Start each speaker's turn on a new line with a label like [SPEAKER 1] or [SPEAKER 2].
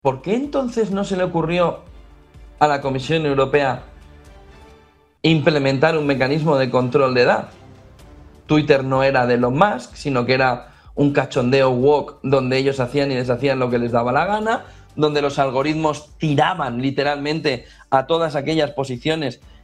[SPEAKER 1] ¿por qué entonces no se le ocurrió a la Comisión Europea implementar un mecanismo de control de edad? Twitter no era de Elon Musk, sino que era un cachondeo woke donde ellos hacían y deshacían lo que les daba la gana, donde los algoritmos tiraban literalmente a todas aquellas posiciones